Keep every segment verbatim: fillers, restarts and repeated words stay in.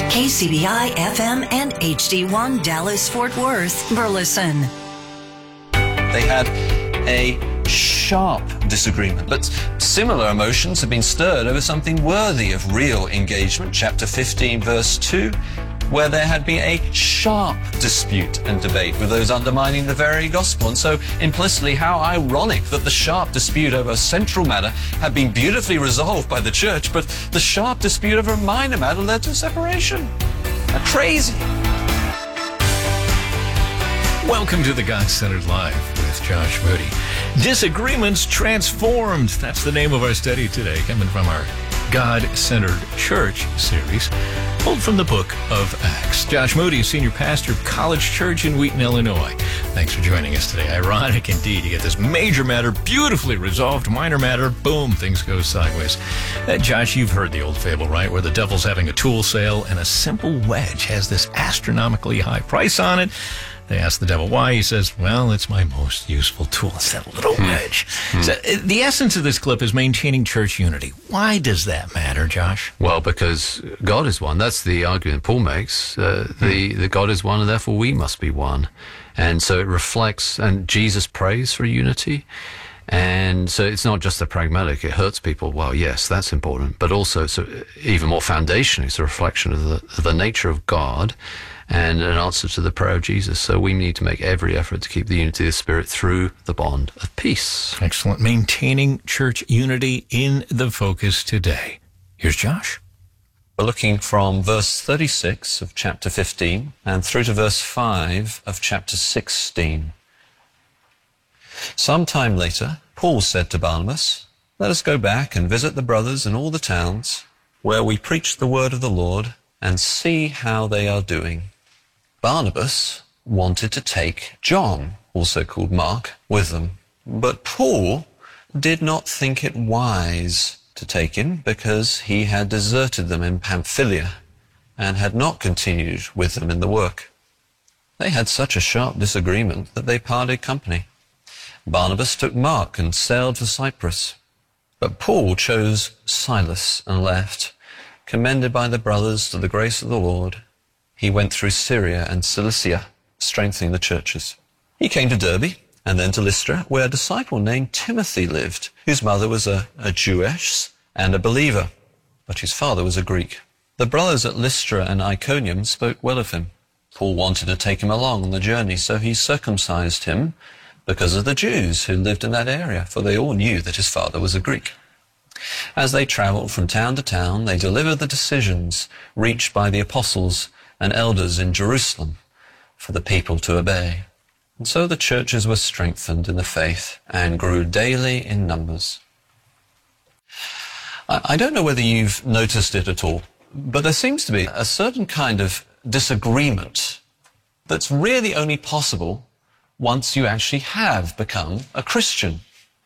K C B I F M and H D one Dallas-Fort Worth, Burleson. They had a sharp disagreement, but similar emotions have been stirred over something worthy of real engagement. Chapter fifteen, verse two, where there had been a sharp dispute and debate with those undermining the very gospel. And so implicitly, how ironic that the sharp dispute over a central matter had been beautifully resolved by the church, but the sharp dispute over a minor matter led to separation. How crazy. Welcome to the God-Centered Live with Josh Moody. Disagreements Transformed. That's the name of our study today, coming from our God-Centered Church series, pulled from the book of Acts. Josh Moody, senior pastor of College Church in Wheaton, Illinois. Thanks for joining us today. Ironic indeed. You get this major matter beautifully resolved, minor matter, boom, things go sideways. Uh, Josh, you've heard the old fable, right, where the devil's having a tool sale and a simple wedge has this astronomically high price on it. They ask the devil why. He says, well, it's my most useful tool. It's that little wedge. Hmm. So, uh, the essence of this clip is maintaining church unity. Why does that matter, Josh? Well, because God is one. That's the argument Paul makes. Uh, the, the God is one, and therefore we must be one. And so it reflects, and Jesus prays for unity. And so it's not just a pragmatic, it hurts people. Well, yes, that's important. But also, it's a, even more foundational, it's a reflection of the, of the nature of God and an answer to the prayer of Jesus. So we need to make every effort to keep the unity of the Spirit through the bond of peace. Excellent. Maintaining church unity in the focus today. Here's Josh. We're looking from verse thirty-six of chapter fifteen and through to verse five of chapter sixteen. Some time later, Paul said to Barnabas, let us go back and visit the brothers in all the towns where we preach the word of the Lord and see how they are doing. Barnabas wanted to take John, also called Mark, with them. But Paul did not think it wise to take him because he had deserted them in Pamphylia and had not continued with them in the work. They had such a sharp disagreement that they parted company. Barnabas took Mark and sailed for Cyprus. But Paul chose Silas and left, commended by the brothers to the grace of the Lord. He went through Syria and Cilicia, strengthening the churches. He came to Derbe and then to Lystra, where a disciple named Timothy lived, whose mother was a, a Jewess and a believer, but whose father was a Greek. The brothers at Lystra and Iconium spoke well of him. Paul wanted to take him along on the journey, so he circumcised him because of the Jews who lived in that area, for they all knew that his father was a Greek. As they traveled from town to town, they delivered the decisions reached by the apostles and elders in Jerusalem for the people to obey. And so the churches were strengthened in the faith and grew daily in numbers. I don't know whether you've noticed it at all, but there seems to be a certain kind of disagreement that's really only possible once you actually have become a Christian.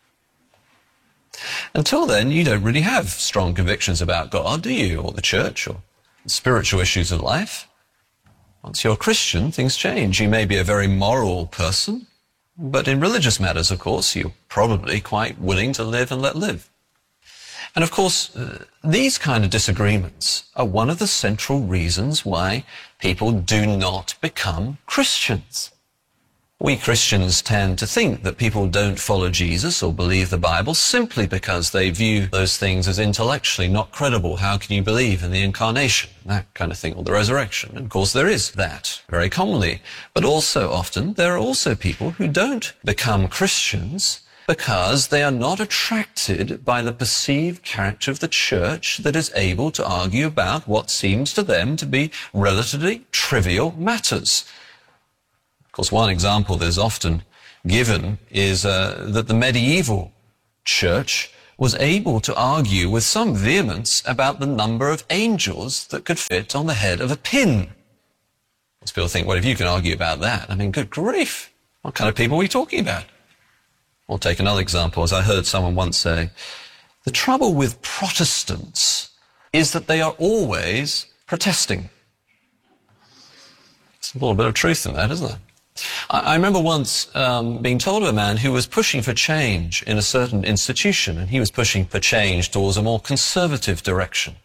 Until then, you don't really have strong convictions about God, do you, or the church, or spiritual issues of life. Once you're a Christian, things change. You may be a very moral person, but in religious matters, of course, you're probably quite willing to live and let live. And of course, uh, these kind of disagreements are one of the central reasons why people do not become Christians. We Christians tend to think that people don't follow Jesus or believe the Bible simply because they view those things as intellectually not credible. How can you believe in the incarnation? That kind of thing, or the resurrection. And of course there is that, very commonly. But also often there are also people who don't become Christians because they are not attracted by the perceived character of the church that is able to argue about what seems to them to be relatively trivial matters. Of course, one example that is often given is uh, that the medieval church was able to argue with some vehemence about the number of angels that could fit on the head of a pin. Most people think, well, if you can argue about that, I mean, good grief, what kind of people are we talking about? Or take another example, as I heard someone once say, the trouble with Protestants is that they are always protesting. There's a little bit of truth in that, isn't there? I remember once um, being told of a man who was pushing for change in a certain institution, and he was pushing for change towards a more conservative direction.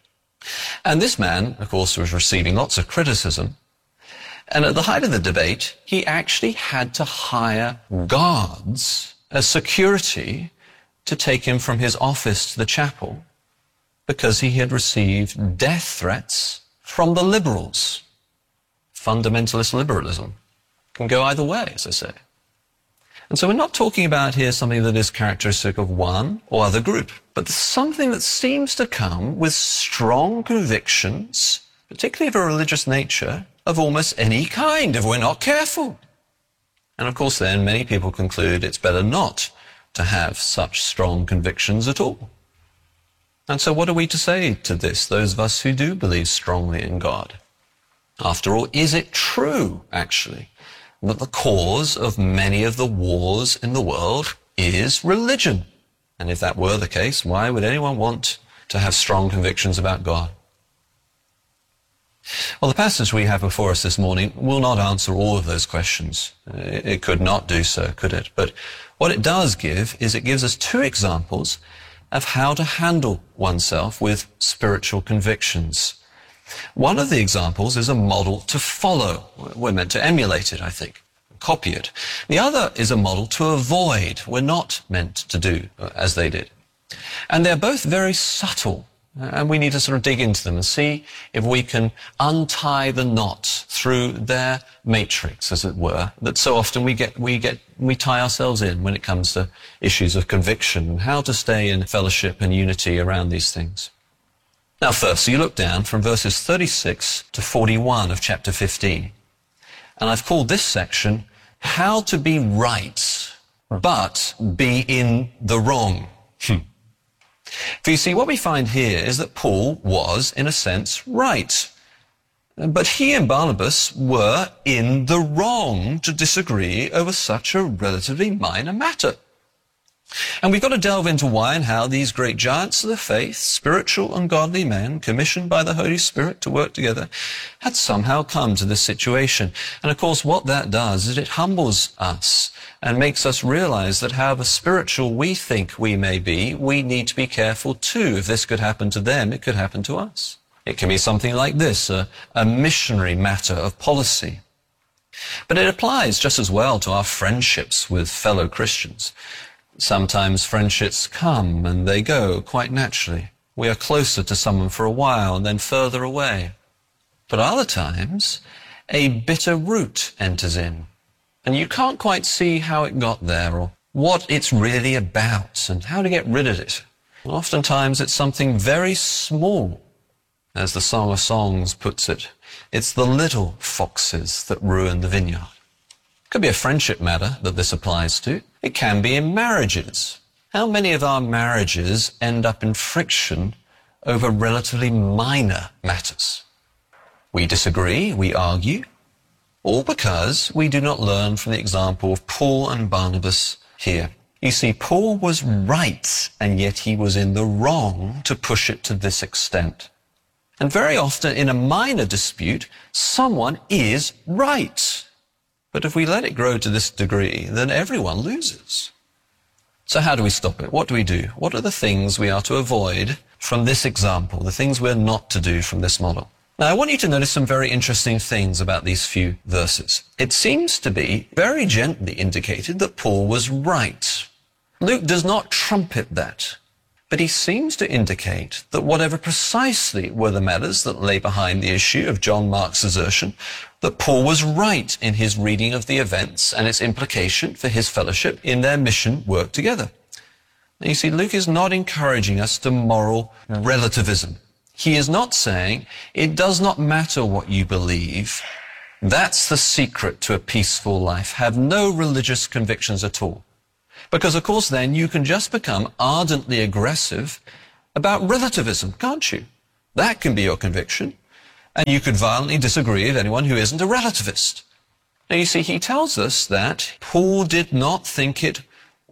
And this man, of course, was receiving lots of criticism. And at the height of the debate, he actually had to hire guards as security to take him from his office to the chapel because he had received death threats from the liberals. Fundamentalist liberalism can go either way, as I say. And so we're not talking about here something that is characteristic of one or other group, but something that seems to come with strong convictions, particularly of a religious nature, of almost any kind if we're not careful. And of course then many people conclude it's better not to have such strong convictions at all. And so what are we to say to this, those of us who do believe strongly in God? After all, is it true, actually, that the cause of many of the wars in the world is religion? And if that were the case, why would anyone want to have strong convictions about God? Well, the passage we have before us this morning will not answer all of those questions. It could not do so, could it? But what it does give is it gives us two examples of how to handle oneself with spiritual convictions. One of the examples is a model to follow. We're meant to emulate it, I think, copy it. The other is a model to avoid. We're not meant to do as they did. And they're both very subtle. And we need to sort of dig into them and see if we can untie the knot through their matrix, as it were, that so often we get, we get, we tie ourselves in when it comes to issues of conviction and how to stay in fellowship and unity around these things. Now first, so you look down from verses thirty-six to forty-one of chapter fifteen. And I've called this section, How to Be Right, but Be in the Wrong. For you see, what we find here is that Paul was, in a sense, right. But he and Barnabas were in the wrong to disagree over such a relatively minor matter. And we've got to delve into why and how these great giants of the faith, spiritual and godly men, commissioned by the Holy Spirit to work together, had somehow come to this situation. And of course, what that does is it humbles us and makes us realize that however spiritual we think we may be, we need to be careful too. If this could happen to them, it could happen to us. It can be something like this, a, a missionary matter of policy. But it applies just as well to our friendships with fellow Christians. Sometimes friendships come and they go quite naturally. We are closer to someone for a while and then further away. But other times, a bitter root enters in. And you can't quite see how it got there or what it's really about and how to get rid of it. And oftentimes it's something very small. As the Song of Songs puts it, it's the little foxes that ruin the vineyard. It could be a friendship matter that this applies to. It can be in marriages. How many of our marriages end up in friction over relatively minor matters? We disagree, we argue, all because we do not learn from the example of Paul and Barnabas here. You see, Paul was right, and yet he was in the wrong to push it to this extent. And very often in a minor dispute, someone is right. But if we let it grow to this degree, then everyone loses. So how do we stop it? What do we do? What are the things we are to avoid from this example, the things we're not to do from this model? Now, I want you to notice some very interesting things about these few verses. It seems to be very gently indicated that Paul was right. Luke does not trumpet that, but he seems to indicate that whatever precisely were the matters that lay behind the issue of John Mark's assertion, that Paul was right in his reading of the events and its implication for his fellowship in their mission work together. Now, you see, Luke is not encouraging us to moral relativism. He is not saying, it does not matter what you believe. That's the secret to a peaceful life. Have no religious convictions at all. Because, of course, then you can just become ardently aggressive about relativism, can't you? That can be your conviction. And you could violently disagree with anyone who isn't a relativist. Now, you see, he tells us that Paul did not think it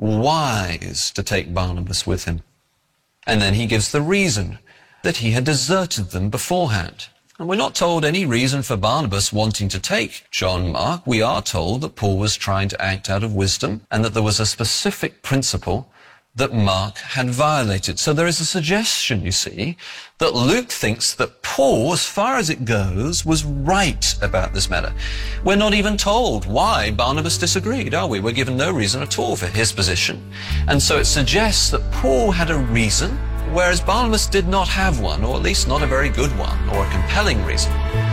wise to take Barnabas with him. And then he gives the reason, that he had deserted them beforehand. And we're not told any reason for Barnabas wanting to take John Mark. We are told that Paul was trying to act out of wisdom and that there was a specific principle that Mark had violated. So there is a suggestion, you see, that Luke thinks that Paul, as far as it goes, was right about this matter. We're not even told why Barnabas disagreed, are we? We're given no reason at all for his position. And so it suggests that Paul had a reason, whereas Barnabas did not have one, or at least not a very good one, or a compelling reason.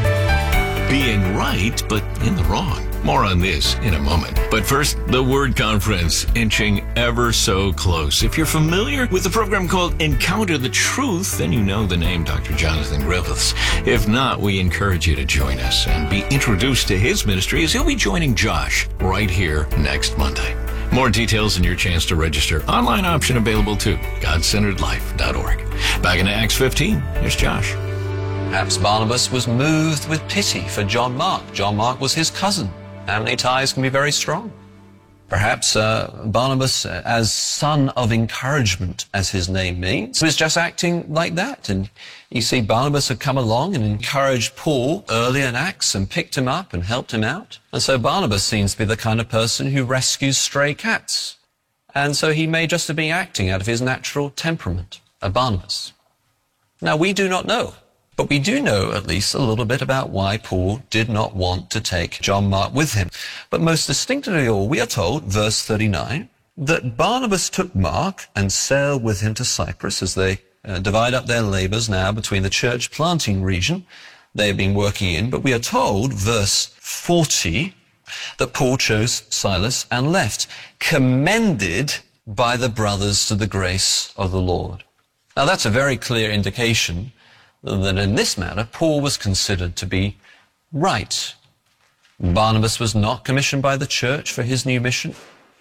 Being right, but in the wrong. More on this in a moment. But first, the Word Conference, inching ever so close. If you're familiar with the program called Encounter the Truth, then you know the name Doctor Jonathan Griffiths. If not, we encourage you to join us and be introduced to his ministry as he'll be joining Josh right here next Monday. More details and your chance to register. Online option available too. god centered life dot org. Back into Acts fifteen, here's Josh. Perhaps Barnabas was moved with pity for John Mark. John Mark was his cousin. Family ties can be very strong. Perhaps uh, Barnabas, uh, as son of encouragement, as his name means, was just acting like that. And you see, Barnabas had come along and encouraged Paul early in Acts and picked him up and helped him out. And so Barnabas seems to be the kind of person who rescues stray cats. And so he may just have been acting out of his natural temperament, a Barnabas. Now, we do not know. But we do know at least a little bit about why Paul did not want to take John Mark with him. But most distinctly of all, we are told, verse thirty-nine, that Barnabas took Mark and sailed with him to Cyprus as they uh, divide up their labors now between the church planting region they have been working in. But we are told, verse forty, that Paul chose Silas and left, commended by the brothers to the grace of the Lord. Now that's a very clear indication that in this matter, Paul was considered to be right. Barnabas was not commissioned by the church for his new mission.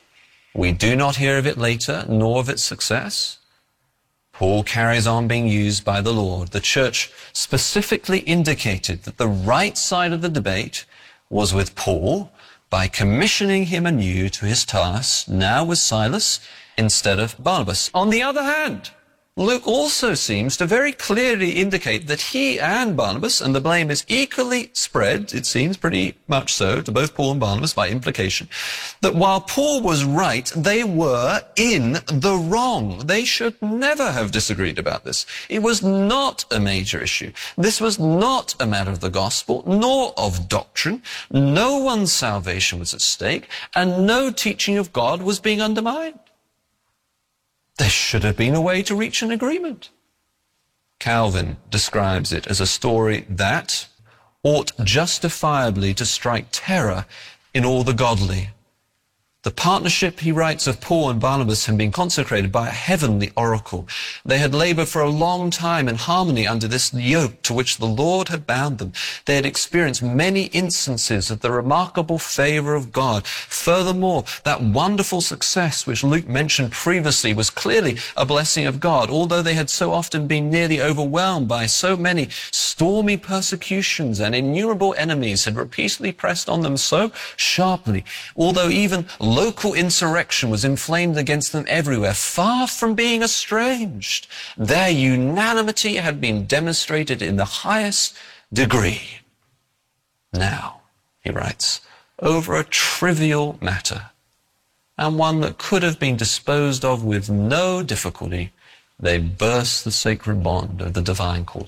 We do not hear of it later, nor of its success. Paul carries on being used by the Lord. The church specifically indicated that the right side of the debate was with Paul by commissioning him anew to his task, now with Silas instead of Barnabas. On the other hand, Luke also seems to very clearly indicate that he and Barnabas, and the blame is equally spread, it seems pretty much so, to both Paul and Barnabas by implication, that while Paul was right, they were in the wrong. They should never have disagreed about this. It was not a major issue. This was not a matter of the gospel, nor of doctrine. No one's salvation was at stake, and no teaching of God was being undermined. There should have been a way to reach an agreement. Calvin describes it as a story that ought justifiably to strike terror in all the godly. The partnership, he writes, of Paul and Barnabas had been consecrated by a heavenly oracle. They had labored for a long time in harmony under this yoke to which the Lord had bound them. They had experienced many instances of the remarkable favor of God. Furthermore, that wonderful success which Luke mentioned previously was clearly a blessing of God, although they had so often been nearly overwhelmed by so many stormy persecutions and innumerable enemies had repeatedly pressed on them so sharply, although even local insurrection was inflamed against them everywhere, far from being estranged. Their unanimity had been demonstrated in the highest degree. Now, he writes, over a trivial matter, and one that could have been disposed of with no difficulty, they burst the sacred bond of the divine calling.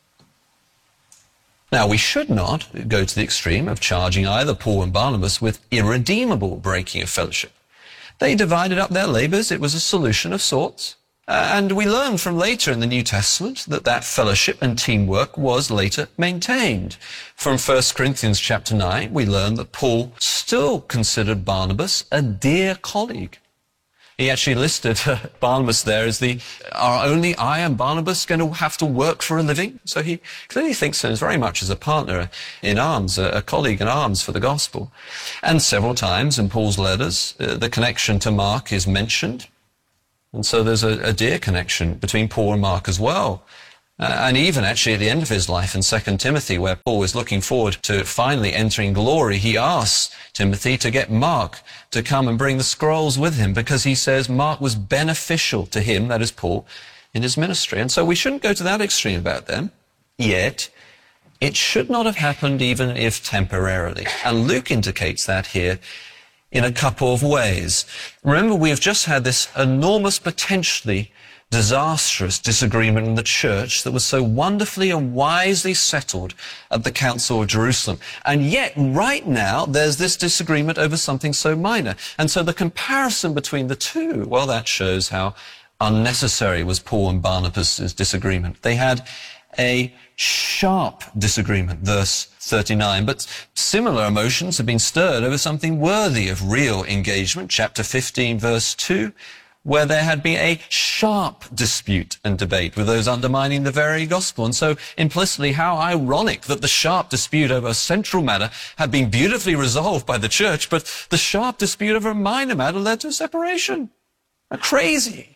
Now, we should not go to the extreme of charging either Paul and Barnabas with irredeemable breaking of fellowship. They divided up their labors. It was a solution of sorts. Uh, and we learn from later in the New Testament that that fellowship and teamwork was later maintained. From First Corinthians chapter nine, we learn that Paul still considered Barnabas a dear colleague. He actually listed uh, Barnabas there as the, are only I and Barnabas going to have to work for a living? So he clearly thinks of him very much as a partner in arms, a, a colleague in arms for the gospel. And several times in Paul's letters, uh, the connection to Mark is mentioned. And so there's a, a dear connection between Paul and Mark as well. Uh, and even actually at the end of his life in Second Timothy, where Paul is looking forward to finally entering glory, he asks Timothy to get Mark to come and bring the scrolls with him, because he says Mark was beneficial to him, that is Paul, in his ministry. And so we shouldn't go to that extreme about them. Yet, it should not have happened even if temporarily. And Luke indicates that here in a couple of ways. Remember, we have just had this enormous, potentially disastrous disagreement in the church that was so wonderfully and wisely settled at the Council of Jerusalem. And yet, right now, there's this disagreement over something so minor. And so the comparison between the two, well, that shows how unnecessary was Paul and Barnabas' disagreement. They had a sharp disagreement, verse thirty-nine, but similar emotions have been stirred over something worthy of real engagement, chapter fifteen, verse two, where there had been a sharp dispute and debate with those undermining the very gospel. And so implicitly, how ironic that the sharp dispute over a central matter had been beautifully resolved by the church, but the sharp dispute over a minor matter led to separation. Crazy.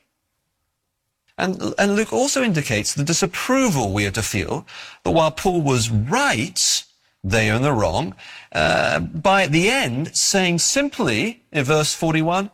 And, and Luke also indicates the disapproval we are to feel that while Paul was right, they are in the wrong, uh, by the end saying simply in verse forty-one,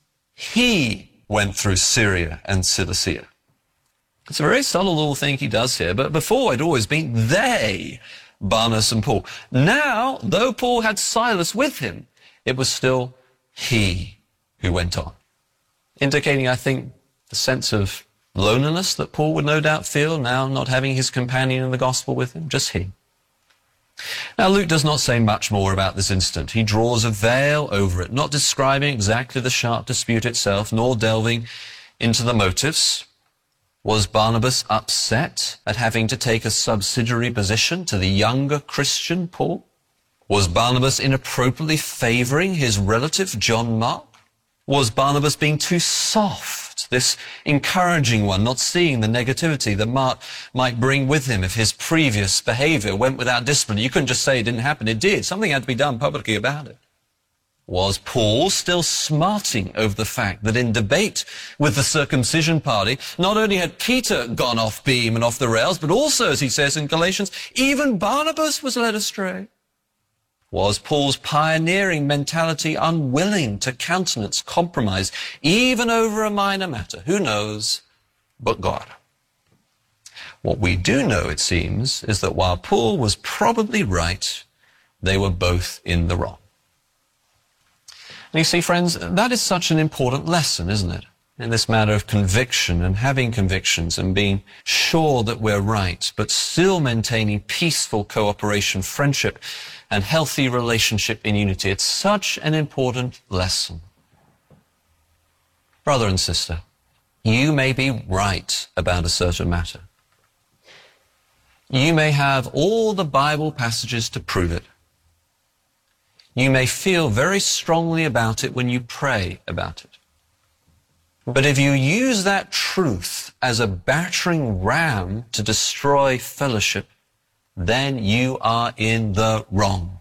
he went through Syria and Cilicia. It's a very subtle little thing he does here, but before it'd always been they, Barnabas and Paul. Now, though Paul had Silas with him, it was still he who went on, indicating, I think, the sense of loneliness that Paul would no doubt feel now not having his companion in the gospel with him, just he. Now, Luke does not say much more about this incident. He draws a veil over it, not describing exactly the sharp dispute itself, nor delving into the motives. Was Barnabas upset at having to take a subsidiary position to the younger Christian Paul? Was Barnabas inappropriately favoring his relative John Mark? Was Barnabas being too soft, this encouraging one, not seeing the negativity that Mark might bring with him if his previous behavior went without discipline? You couldn't just say it didn't happen. It did. Something had to be done publicly about it. Was Paul still smarting over the fact that in debate with the circumcision party, not only had Peter gone off beam and off the rails, but also, as he says in Galatians, even Barnabas was led astray? Was Paul's pioneering mentality unwilling to countenance compromise, even over a minor matter? Who knows but God? What we do know, it seems, is that while Paul was probably right, they were both in the wrong. And you see, friends, that is such an important lesson, isn't it? In this matter of conviction and having convictions and being sure that we're right, but still maintaining peaceful cooperation, friendship, and healthy relationship in unity. It's such an important lesson. Brother and sister, you may be right about a certain matter. You may have all the Bible passages to prove it. You may feel very strongly about it when you pray about it. But if you use that truth as a battering ram to destroy fellowship, then you are in the wrong.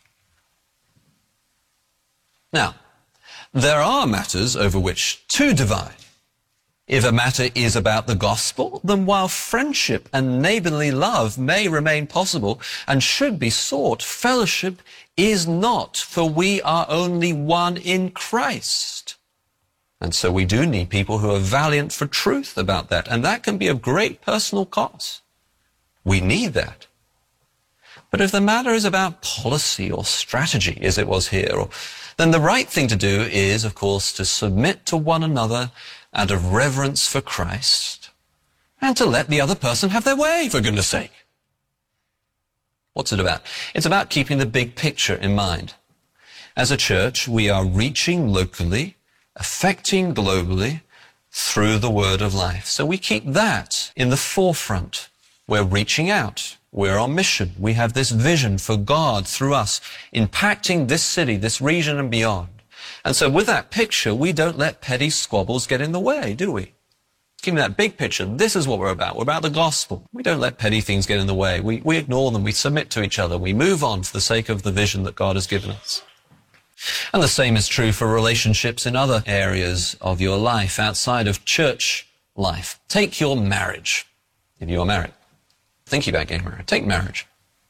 Now, there are matters over which to divide. If a matter is about the gospel, then while friendship and neighborly love may remain possible and should be sought, fellowship is not, for we are only one in Christ. And so we do need people who are valiant for truth about that, and that can be of great personal cost. We need that. But if the matter is about policy or strategy, as it was here, or, then the right thing to do is, of course, to submit to one another out of reverence for Christ, and to let the other person have their way, for goodness sake. What's it about? It's about keeping the big picture in mind. As a church, we are reaching locally, affecting globally, through the word of life. So we keep that in the forefront. We're reaching out. We're on mission. We have this vision for God through us, impacting this city, this region and beyond. And so with that picture, we don't let petty squabbles get in the way, do we? Keeping that big picture, this is what we're about. We're about the gospel. We don't let petty things get in the way. We, we ignore them. We submit to each other. We move on for the sake of the vision that God has given us. And the same is true for relationships in other areas of your life outside of church life. Take your marriage, if you are married. Thinking about getting married. Take marriage.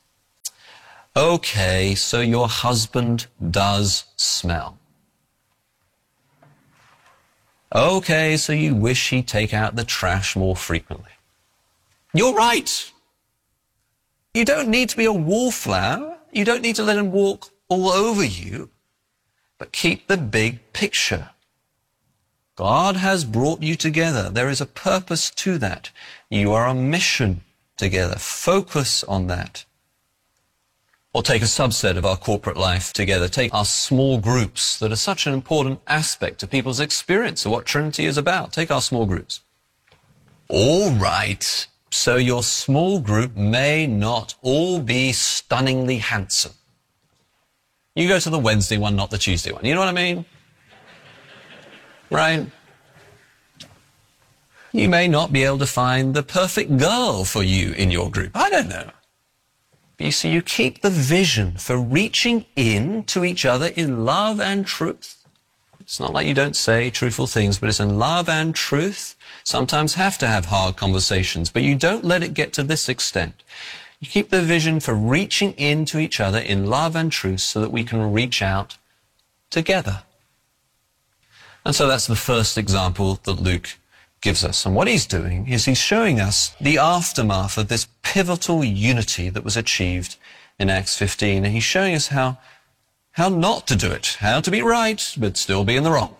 Okay, so your husband does smell. Okay, so you wish he'd take out the trash more frequently. You're right. You don't need to be a wallflower. You don't need to let him walk all over you. but keep the big picture. God has brought you together. There is a purpose to that. You are on mission together. Focus on that. Or take a subset of our corporate life together. Take our small groups that are such an important aspect to people's experience of what Trinity is about. Take our small groups. All right, so your small group may not all be stunningly handsome. You go to the Wednesday one, not the Tuesday one. You know what I mean? Right? You may not be able to find the perfect girl for you in your group. I don't know. But you see, you keep the vision for reaching in to each other in love and truth. It's not like you don't say truthful things, but it's in love and truth. Sometimes have to have hard conversations, but you don't let it get to this extent. You keep the vision for reaching in to each other in love and truth so that we can reach out together. And so that's the first example that Luke gives us. And what he's doing is he's showing us the aftermath of this pivotal unity that was achieved in Acts fifteen. And he's showing us how, how not to do it, how to be right, but still be in the wrong.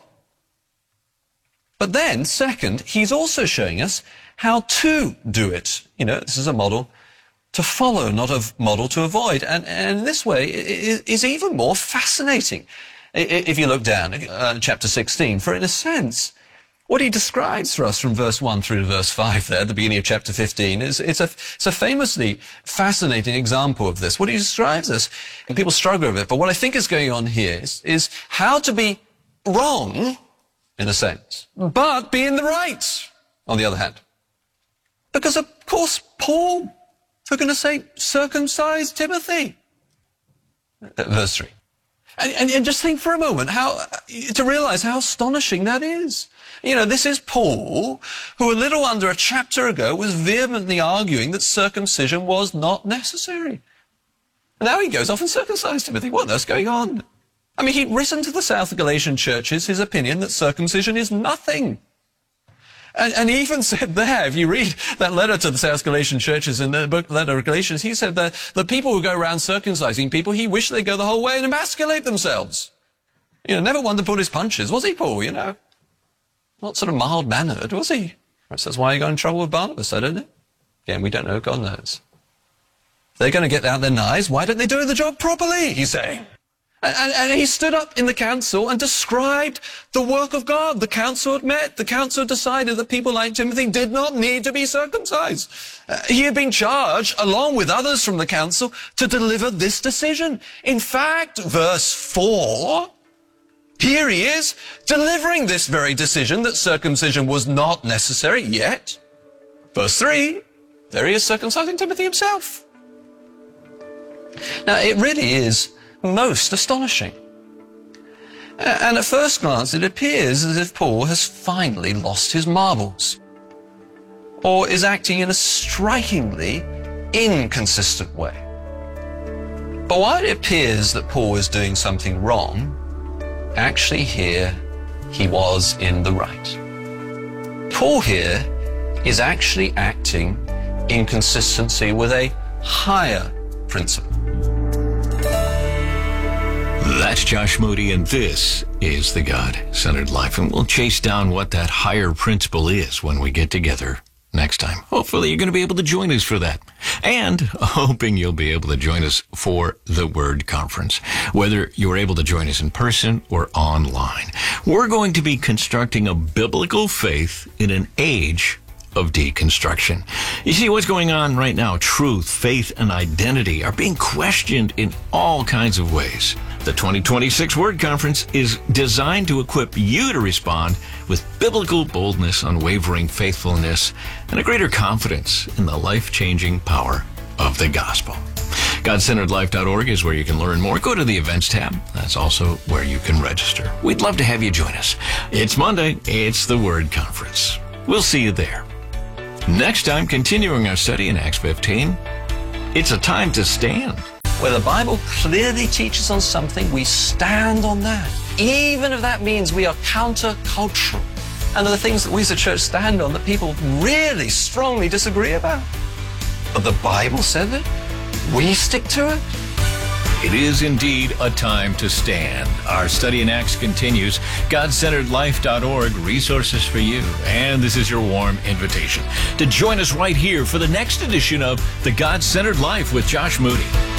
But then, second, he's also showing us how to do it. You know, this is a model to follow, not a model to avoid. And, and in this way, it is even more fascinating. If you look down at uh, chapter sixteen, for in a sense, what he describes for us from verse one through to verse five there, at the beginning of chapter fifteen, is it's a, it's a famously fascinating example of this. What he describes us, and people struggle with it, but what I think is going on here is, is how to be wrong, in a sense, but be in the right, on the other hand. Because, of course, Paul, for goodness sake, circumcised Timothy. Verse three. And, and, and just think for a moment how, to realize how astonishing that is. You know, this is Paul, who a little under a chapter ago was vehemently arguing that circumcision was not necessary. And now he goes off and circumcised Timothy. What on earth's going on? I mean, he'd written to the South Galatian churches his opinion that circumcision is nothing. And, and he even said there, if you read that letter to the South Galatian churches in the book letter of Galatians, he said that the people who go around circumcising people, he wished they'd go the whole way and emasculate themselves. You know, never one to pull his punches, was he, Paul, you know? Not sort of mild-mannered, was he? Perhaps that's why he got in trouble with Barnabas, I don't know. Again, we don't know, God knows. They're going to get out their knives, why don't they do the job properly, he's saying. And, and he stood up in the council and described the work of God. The council had met. The council had decided that people like Timothy did not need to be circumcised. Uh, he had been charged, along with others from the council, to deliver this decision. In fact, verse four, here he is, delivering this very decision that circumcision was not necessary yet. Verse three, there he is circumcising Timothy himself. Now, it really is most astonishing. And at first glance, it appears as if Paul has finally lost his marbles, or is acting in a strikingly inconsistent way. But while it appears that Paul is doing something wrong, actually here he was in the right. Paul here is actually acting in consistency with a higher principle. That's Josh Moody, and this is The God-Centered Life. And we'll chase down what that higher principle is when we get together next time. Hopefully you're going to be able to join us for that. And hoping you'll be able to join us for the Word Conference, whether you're able to join us in person or online. We're going to be constructing a biblical faith in an age of deconstruction. You see what's going on right now. Truth, faith, and identity are being questioned in all kinds of ways. The twenty twenty-six Word Conference is designed to equip you to respond with biblical boldness, unwavering faithfulness, and a greater confidence in the life-changing power of the gospel. God Centered Life dot org is where you can learn more. Go to the events tab. That's also where you can register. We'd love to have you join us. It's Monday. It's the Word Conference. We'll see you there. Next time, continuing our study in Acts fifteen, it's a time to stand. Where the Bible clearly teaches on something, we stand on that. Even if that means we are countercultural. And there are things that we as a church stand on that people really strongly disagree about. But the Bible said it. We stick to it. It is indeed a time to stand. Our study in Acts continues. God Centered Life dot org, resources for you. And this is your warm invitation to join us right here for the next edition of The God-Centered Life with Josh Moody.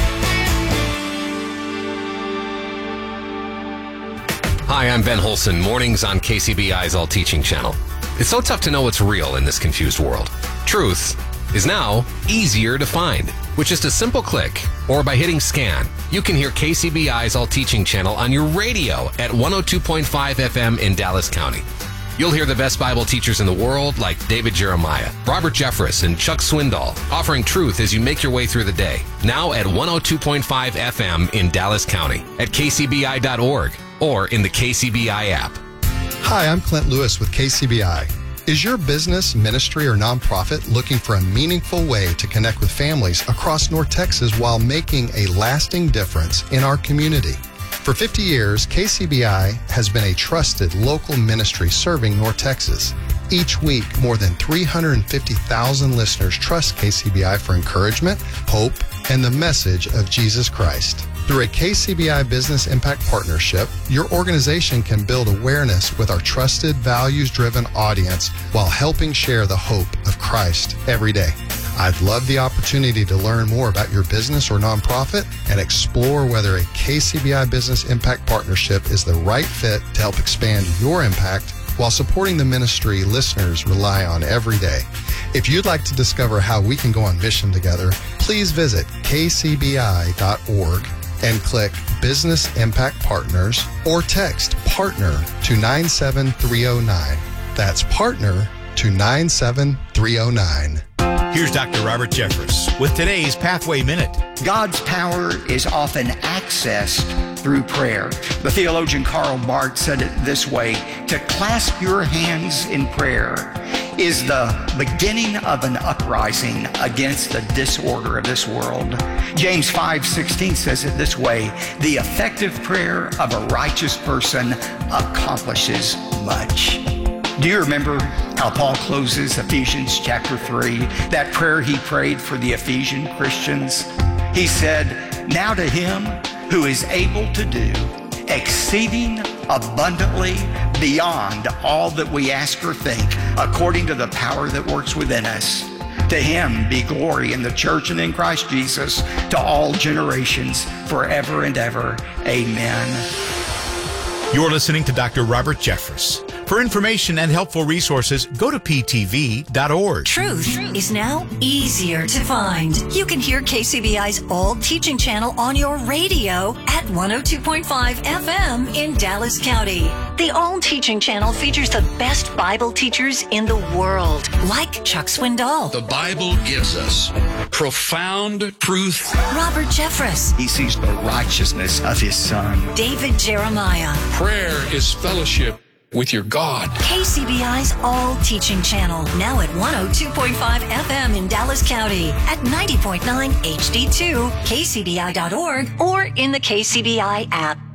Hi, I'm Ben Holson, mornings on K C B I's All Teaching channel. It's so tough to know what's real in this confused world. Truth is now easier to find. With just a simple click or by hitting scan, you can hear K C B I's All Teaching channel on your radio at one oh two point five F M in Dallas County. You'll hear the best Bible teachers in the world like David Jeremiah, Robert Jeffress, and Chuck Swindoll offering truth as you make your way through the day. Now at one oh two point five F M in Dallas County, at K C B I dot org, or in the K C B I app. Hi, I'm Clint Lewis with K C B I. Is your business, ministry, or nonprofit looking for a meaningful way to connect with families across North Texas while making a lasting difference in our community? For fifty years, K C B I has been a trusted local ministry serving North Texas. Each week, more than three hundred fifty thousand listeners trust K C B I for encouragement, hope, and the message of Jesus Christ. Through a K C B I Business Impact Partnership, your organization can build awareness with our trusted, values-driven audience while helping share the hope of Christ every day. I'd love the opportunity to learn more about your business or nonprofit and explore whether a K C B I Business Impact Partnership is the right fit to help expand your impact while supporting the ministry listeners rely on every day. If you'd like to discover how we can go on mission together, please visit K C B I dot org and click Business Impact Partners or text PARTNER to nine seven three oh nine. That's PARTNER to nine seven three oh nine. Here's Doctor Robert Jeffress with today's Pathway Minute. God's power is often accessed through prayer. The theologian Karl Barth said it this way: to clasp your hands in prayer is the beginning of an uprising against the disorder of this world. James five sixteen says it this way: the effective prayer of a righteous person accomplishes much. Do you remember how Paul closes Ephesians chapter three, that prayer he prayed for the Ephesian Christians? He said, now to him who is able to do exceeding abundantly beyond all that we ask or think, according to the power that works within us. To him be glory in the church and in Christ Jesus to all generations forever and ever. Amen. You're listening to Doctor Robert Jeffress. For information and helpful resources, go to P T V dot org. Truth is now easier to find. You can hear K C B I's All Teaching channel on your radio at one oh two point five F M in Dallas County. The All Teaching channel features the best Bible teachers in the world, like Chuck Swindoll. The Bible gives us profound truth. Robert Jeffress. He sees the righteousness of his Son. David Jeremiah. Prayer is fellowship with your God. K C B I's All Teaching channel, now at one oh two point five F M in Dallas County, at ninety point nine H D two, K C B I dot org, or in the K C B I app.